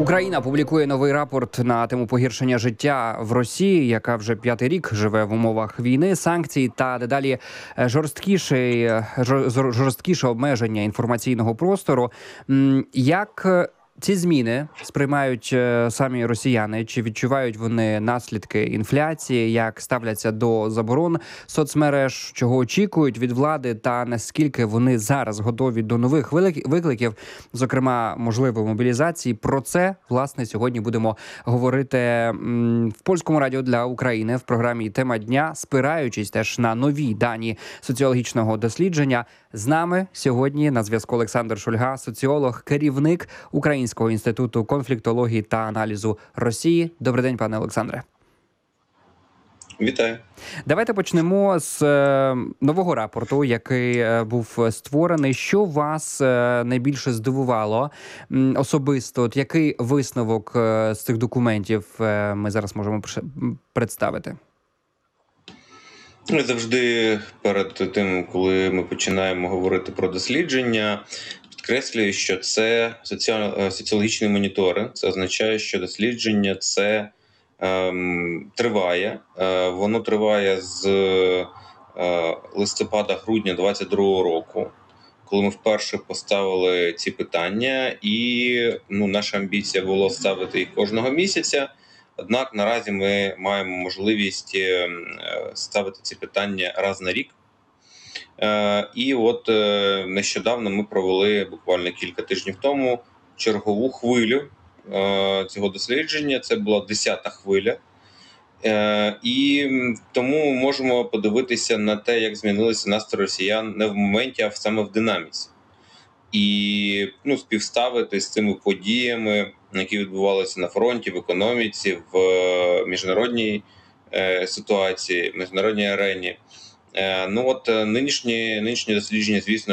Україна публікує новий рапорт на тему погіршення життя в Росії, яка вже 5-й рік живе в умовах війни, санкцій та дедалі жорсткіше обмеження інформаційного простору. Як ці зміни сприймають самі росіяни? Чи відчувають вони наслідки інфляції? Як ставляться до заборон соцмереж? Чого очікують від влади? Та наскільки вони зараз готові до нових викликів, зокрема, можливої мобілізації? Про це, власне, сьогодні будемо говорити в Польському радіо для України в програмі «Тема дня», спираючись теж на нові дані соціологічного дослідження. З нами сьогодні на зв'язку Олександр Шульга, соціолог, керівник Українського інституту конфліктології та аналізу Росії. Добрий день, пане Олександре. Вітаю. Давайте почнемо з нового рапорту, який був створений. Що вас найбільше здивувало особисто? От який висновок з цих документів ми зараз можемо представити? Завжди перед тим, коли ми починаємо говорити про дослідження, підкреслюю, що це соціологічний моніторинг. Це означає, що дослідження це триває. Воно триває з листопада-грудня 2022 року, коли ми вперше поставили ці питання. І наша амбіція була ставити їх кожного місяця. Однак наразі ми маємо можливість ставити ці питання раз на рік. І от нещодавно ми провели, буквально кілька тижнів тому, чергову хвилю цього дослідження. Це була 10-та хвиля. І тому можемо подивитися на те, як змінилися настрої росіян не в моменті, а саме в динаміці. І співставити з цими подіями, які відбувалися на фронті, в економіці, в міжнародній ситуації, в міжнародній арені. Нинішнє дослідження, звісно,